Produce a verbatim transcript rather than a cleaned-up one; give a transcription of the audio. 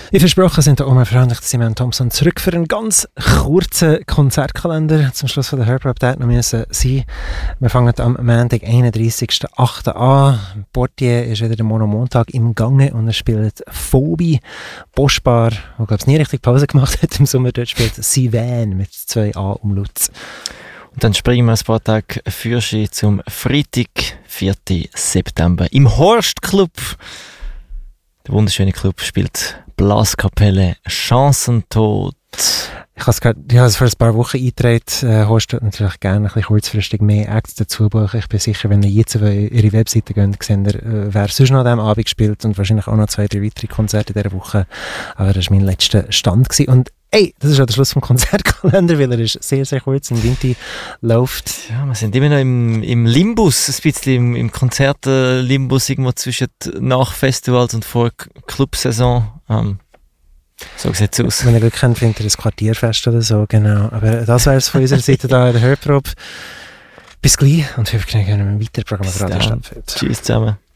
Wie versprochen sind da Oma Freundlich Simon Thompson zurück für einen ganz kurzen Konzertkalender. Zum Schluss von der Hörprobe noch müssen sein. Wir fangen am Montag, einunddreissigsten achten an. Portier ist wieder der Monomontag im Gange und er spielt Phobie. Boschbar, der glaube ich nie richtig Pause gemacht hat im Sommer, dort spielt Sivan mit zwei A umlutz. Und dann springen wir ein paar Tage für Sie zum Freitag, vierten September im Horst Club. Der wunderschöne Club spielt Blaskapelle Chancentod. Ich habe es gerade, ich habe es vor ein paar Wochen eingetragen. Äh, Horst wird natürlich gerne ein bisschen kurzfristig mehr Acts dazu buchen. Ich bin sicher, wenn ihr jetzt auf ihre Webseite geht, seht ihr, äh, wer sonst noch an diesem Abend gespielt und wahrscheinlich auch noch zwei, drei weitere Konzerte in dieser Woche. Aber das war mein letzter Stand gewesen. Und ey, das ist auch der Schluss vom Konzertkalender, weil er ist sehr, sehr kurz im Winter läuft. Ja, wir sind immer noch im, im Limbus, ein bisschen im, im Konzert-Limbus, irgendwo zwischen nach Festivals und vor Clubsaison. Ähm, so sieht es aus. Wenn ihr Glück habt, findet ihr ein Quartierfest oder so, genau. Aber das wäre es von unserer Seite da in der Hörprobe. Bis gleich und wir können weiter Programm Radio stattfinden. Tschüss zusammen.